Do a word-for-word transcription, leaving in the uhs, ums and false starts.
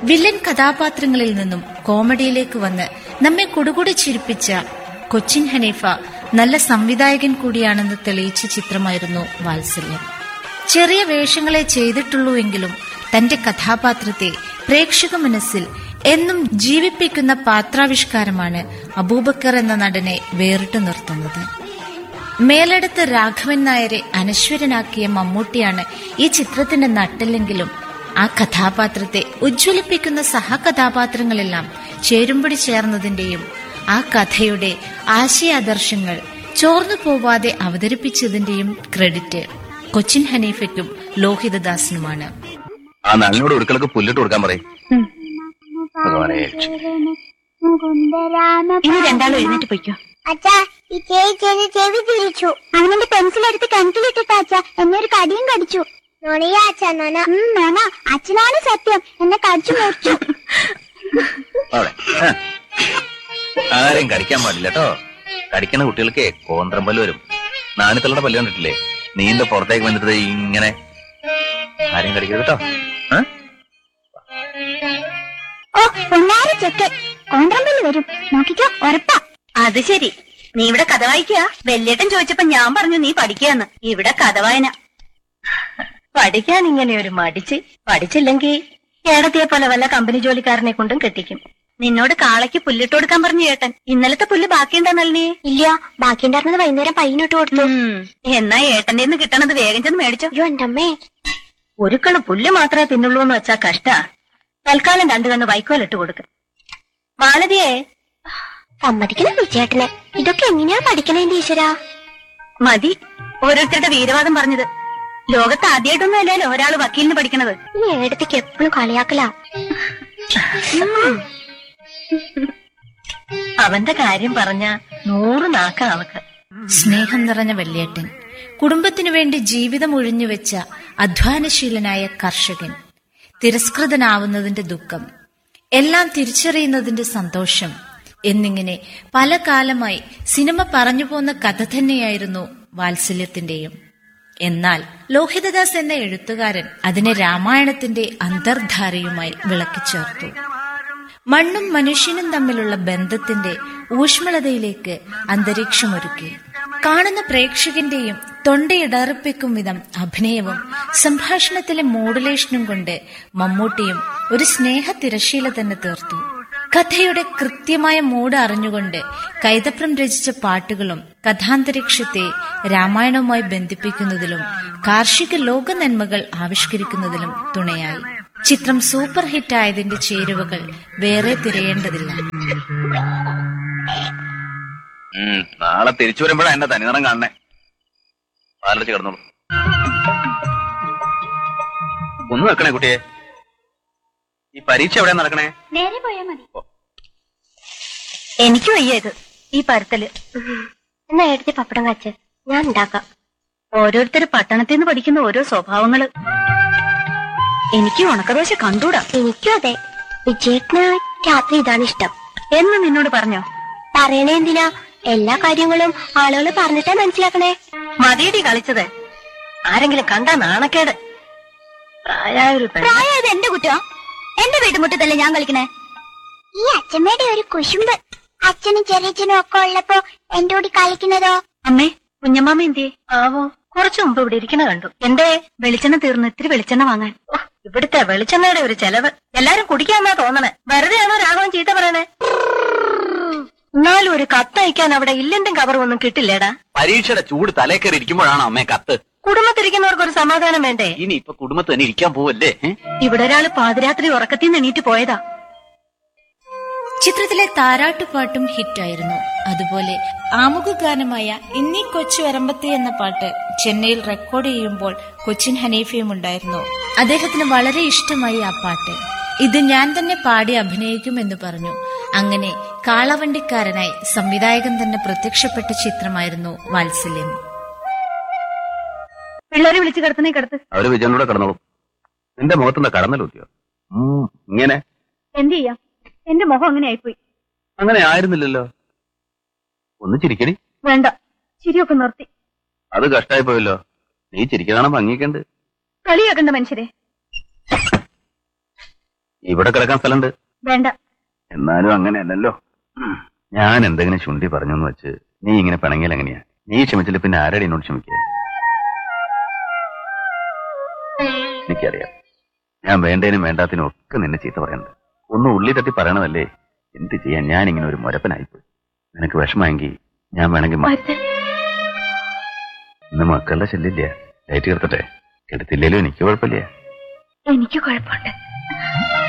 Villain കഥാപാത്രങ്ങളിൽ നിന്നും കോമഡിയിലേക്ക് വന്ന് നമ്മെ കുടുകുടി ചിരിപ്പിച്ച കൊച്ചിൻ ഹനീഫ നല്ല സംവിധായകൻ കൂടിയാണെന്ന് തെളിയിച്ച ചിത്രമായിരുന്നു വാത്സല്യം. ചെറിയ വേഷങ്ങളെ ചെയ്തിട്ടുള്ളൂ എങ്കിലും തന്റെ കഥാപാത്രത്തെ പ്രേക്ഷക മനസ്സിൽ എന്നും ജീവിപ്പിക്കുന്ന പാത്രാവിഷ്കാരമാണ് അബൂബക്കർ എന്ന നടനെ വേറിട്ടു നിർത്തുന്നത്. മേലെടുത്ത് രാഘവൻ നായരെ അനശ്വരനാക്കിയ മമ്മൂട്ടിയാണ് ഈ ചിത്രത്തിന്റെ നട്ടെല്ലെങ്കിലും ആ കഥാപാത്രത്തെ ഉജ്ജ്വലിപ്പിക്കുന്ന സഹകഥാപാത്രങ്ങളെല്ലാം ചേരുംപടി ചേർന്നതിന്റെയും ആ കഥയുടെ ആശയാദർശങ്ങൾ ചോർന്നു പോവാതെ അവതരിപ്പിച്ചതിന്റെയും ക്രെഡിറ്റ് കൊച്ചിൻ ഹനീഫയ്ക്കും ലോഹിതദാസിനുമാണ്. ആ നല്ലോട് ഒടുക്കളൊക്കെ പുല്ലിട്ട് കൊടുക്കാൻ പറയും. ഇനി രണ്ടാളും എഴുന്നേറ്റ് പോയിക്കോ. അച്ഛാ, ഈ ചേച്ചി ചെവി ചെവി തിരിച്ചു. അവന്റെ പെൻസിൽ എടുത്ത് കിണറ്റിലിട്ടിട്ട അച്ഛ എന്നെ ഒരു കടിയും കടിച്ചു. നോണയാ അച്ഛ നോന നോന അച്ഛനാണ് സത്യം, എന്നെ കടിച്ചു മുറിച്ചു. ആരെയും കടിക്കാൻ പാടില്ല കേട്ടോ. കടിക്കുന്ന കുട്ടികൾക്ക് കോന്ത്രം പല്ല് വരും. നാണിത്തളുടെ പല്ല് കണ്ടിട്ടില്ലേ? നീന്റെ പുറത്തേക്ക് വന്നിട്ട് ഇങ്ങനെ ആരെയും കടിക്കരുത് കേട്ടോ. ഓ പൊന്നാര ചെക്ക് കോന്ത്രം പല്ല് വരും, നോക്കിക്കോ ഉറപ്പാ. അത് ശരി, നീ ഇവിടെ കഥ വായിക്കുക. വെല്ലേട്ടൻ ചോദിച്ചപ്പോ ഞാൻ പറഞ്ഞു നീ പഠിക്കുകയെന്ന്. ഇവിടെ കഥ വായന. പഠിക്കാൻ ഇങ്ങനെ ഒരു മടിച്ച്, പഠിച്ചില്ലെങ്കിൽ ഏടത്തിയെ പോലെ വല്ല കമ്പനി ജോലിക്കാരനെ കൊണ്ടും കെട്ടിക്കും. നിന്നോട് കാളയ്ക്ക് പുല്ലിട്ട് കൊടുക്കാൻ പറഞ്ഞു ചേട്ടൻ. ഇന്നലത്തെ പുല്ല് ബാക്കിയുണ്ടെന്നല്ലേ? ഇല്ല, ബാക്കിയുണ്ടായിരുന്നത് വൈകുന്നേരം പയ്യനോട്ട് കൊടുത്തു. എന്നാ ഏട്ടന്റെ നിന്ന് കിട്ടണത് വേഗം ചെന്ന് മേടിച്ചോ. അയ്യോ എന്റെ അമ്മേ, ഒരു കണ് പുല്ല് മാത്രമേ തിന്നുള്ളൂ എന്ന് വെച്ചാ കഷ്ടാ. തൽക്കാലം രണ്ടു കണ്ണ് വൈക്കോലിട്ട് കൊടുക്കും. മാലതിയെ സമ്മതിക്കണം വിജയേട്ടനെ. ഇതൊക്കെ എങ്ങനെയാ പഠിക്കണേന്റെ ഈശ്വരാ? മതി ഓരോരുത്തരുടെ വീരവാദം പറഞ്ഞത്. ലോകത്ത് ആദ്യമായിട്ടൊന്നും അല്ലല്ലോ ഒരാള് വക്കീലിന് പഠിക്കണത്. ഈ ഏടത്തേക്ക് എപ്പോഴും കളിയാക്കല. അവന്റെ കാര്യം പറഞ്ഞ നൂറ് നാക്ക അവക്ക്. സ്നേഹം നിറഞ്ഞ വല്യേട്ടൻ, കുടുംബത്തിനു വേണ്ടി ജീവിതം ഒഴിഞ്ഞുവെച്ച അധ്വാനശീലനായ കർഷകൻ, തിരസ്കൃതനാവുന്നതിന്റെ ദുഃഖം, എല്ലാം തിരിച്ചറിയുന്നതിന്റെ സന്തോഷം എന്നിങ്ങനെ പല കാലമായി സിനിമ പറഞ്ഞു പോന്ന കഥ തന്നെയായിരുന്നു വാത്സല്യത്തിന്റെയും. എന്നാൽ ലോഹിതദാസ് എന്ന എഴുത്തുകാരൻ അതിനെ രാമായണത്തിന്റെ അന്തർധാരയുമായി വിളക്കിച്ചേർത്തു. മണ്ണും മനുഷ്യനും തമ്മിലുള്ള ബന്ധത്തിന്റെ ഊഷ്മളതയിലേക്ക് അന്തരീക്ഷമൊരുക്കി. കാണുന്ന പ്രേക്ഷകന്റെയും തൊണ്ടയിടറിപ്പിക്കും വിധം അഭിനയവും സംഭാഷണത്തിലെ മോഡുലേഷനും കൊണ്ട് മമ്മൂട്ടിയും ഒരു സ്നേഹ തിരശീല തന്നെ തീർത്തു. കഥയുടെ കൃത്യമായ മൂഡ് അറിഞ്ഞുകൊണ്ട് കൈതപ്രം രചിച്ച പാട്ടുകളും കഥാന്തരീക്ഷത്തെ രാമായണവുമായി ബന്ധിപ്പിക്കുന്നതിലും കാർഷിക ലോക നന്മകൾ ആവിഷ്കരിക്കുന്നതിലും തുണയായി. ചിത്രം സൂപ്പർ ഹിറ്റായതിന്റെ ചേരുവകൾ വേറെ തിരയേണ്ടതില്ല. നാളെ തിരിച്ചു വരുമ്പോഴാണ് എന്നെ തനിനിറം കാണണേ. പാലടിച്ച് കിടന്നോളൂ. ഒന്ന് വെക്കണേ കുട്ടിയെ. ഈ പരീക്ഷ എവിടെയാ നടക്കണേ? നേരെ പോയാ മതി. എനിക്ക് വയ്യത് ഈ പരത്തല്. എന്നാ എടുത്ത് പപ്പടം കച്ച് ഞാൻ ഉണ്ടാക്കാം. ഓരോരുത്തര് പട്ടണത്തിൽ നിന്ന് പഠിക്കുന്ന ഓരോ സ്വഭാവങ്ങള്. എനിക്ക് ഉണക്കദോശ കണ്ടൂടാ. എനിക്കും അതെ. വിജയേട്ടന് രാത്രി ഇതാണ് ഇഷ്ടം എന്ന് നിന്നോട് പറഞ്ഞോ? പറയണേ എന്തിനാ? എല്ലാ കാര്യങ്ങളും ആളുകൾ പറഞ്ഞിട്ടാ മനസ്സിലാക്കണേ. മതിയടി കളിച്ചത്. ആരെങ്കിലും കണ്ടാ നാണക്കേട്. പ്രായായ ഒരു പെണ്ണ്. പ്രായത് എന്റെ കുറ്റം. എന്റെ വീട്ടുമുറ്റത്തല്ലേ ഞാൻ കളിക്കണേ. ഈ അച്ഛമ്മയുടെ ഒരു കുശുമ്പ്. അച്ഛനും ചെറിയച്ഛനും ഒക്കെ ഉള്ളപ്പോ എന്റെ കൂടി കളിക്കുന്നതോ? അമ്മേ, കുഞ്ഞമ്മാമ എന്തിയെ? ആവോ, കുറച്ചു മുമ്പ് ഇവിടെ ഇരിക്കണ കണ്ടു. എന്തേ? വെളിച്ചെണ്ണ തീർന്ന് ഇത്തിരി വെളിച്ചെണ്ണ വാങ്ങാൻ. ഇവിടുത്തെ വെളിച്ചെണ്ണയുടെ ഒരു ചെലവ്. എല്ലാരും കുടിക്കാന്നാ തോന്നണേ. വെറുതെയാണോ രാഘവൻ ചീത്ത പറയണേ? എന്നാലും ഒരു കത്തയക്കാൻ അവിടെ ഇല്ലെന്തും കവറും ഒന്നും കിട്ടില്ലേടാ. പരീക്ഷയുടെ ചൂട് തലേക്കറി ഇരിക്കുമ്പോഴാണോ അമ്മേ കത്ത്? കുടുംബത്തിരിക്കുന്നവർക്ക് ഒരു സമാധാനം വേണ്ടേ? ഇനി ഇപ്പൊ കുടുംബത്ത് തന്നെ ഇരിക്കാൻ പോവല്ലേ? ഇവിടെ ഒരാള് പാതിരാത്രി ഉറക്കത്തിൽ നിന്ന് എണീറ്റ് പോയതാ. ചിത്രത്തിലെ താരാട്ടുപാട്ടും ഹിറ്റായിരുന്നു. അതുപോലെ ആമുഖഗാനമായ ഇന്നീ കൊച്ചു വരമ്പത്തി എന്ന പാട്ട് ചെന്നൈയിൽ റെക്കോർഡ് ചെയ്യുമ്പോൾ കൊച്ചിൻ ഹനീഫയും ഉണ്ടായിരുന്നു. അദ്ദേഹത്തിന് വളരെ ഇഷ്ടമായി ആ പാട്ട്. ഇത് ഞാൻ തന്നെ പാടി അഭിനയിക്കുമെന്ന് പറഞ്ഞു. അങ്ങനെ കാളവണ്ടിക്കാരനായി സംവിധായകൻ തന്നെ പ്രത്യക്ഷപ്പെട്ട ചിത്രമായിരുന്നു വാത്സല്യം. പിള്ളേരെ വിളിച്ച് കിടത്തുന്നേ കിടത്ത്. അവര് വിജയനൂടെ കിടന്നോളും. നിന്റെ മുഖത്തുനിന്ന് കടന്നലൂത്തിയോ? ഇങ്ങനെ എന്ത് ചെയ്യാം, എന്റെ മുഖം അങ്ങനെ ആയിപ്പോയി. അങ്ങനെ ആയിരുന്നില്ലല്ലോ. ഒന്ന് ചിരിക്കടി. വേണ്ട, ചിരിയൊക്കെ നിർത്തി. അത് കഷ്ടായി പോയല്ലോ. നീ ചിരിക്കാനാണ് ഭംഗിക്കണ്ട്. കളിയാക്കണ്ട മനുഷ്യരെ. ഇവിടെ കിടക്കാൻ സ്ഥലമുണ്ട്. വേണ്ട. എന്നാലും അങ്ങനെയല്ലല്ലോ. ഞാൻ എന്തെങ്കിലും ചുണ്ടി പറഞ്ഞു എന്ന് വെച്ച് നീ ഇങ്ങനെ പിണങ്ങിയാൽ എങ്ങനെയാ? നീ ക്ഷമിച്ചില്ല പിന്നെ ആരുടെ എന്നോട് ക്ഷമിക്കുക? എനിക്കറിയാം, ഞാൻ വേണ്ടതിനും വേണ്ടാത്തിനും ഒക്കെ നിന്നെ ചീത്ത പറയുന്നത്. ഒന്ന് ഉള്ളി തട്ടി പറയണതല്ലേ. എന്ത് ചെയ്യാൻ, ഞാൻ ഇങ്ങനെ ഒരു മുരപ്പനായിപ്പോയി. നിനക്ക് വിഷമമെങ്കിൽ ഞാൻ വേണമെങ്കിൽ ഇന്ന് മക്കളുടെ ശല്യമില്ല. ലൈറ്റ് കീർത്തട്ടെ. എടുത്തില്ലേലും എനിക്ക് കുഴപ്പമില്ല. എനിക്ക് കുഴപ്പമുണ്ട്.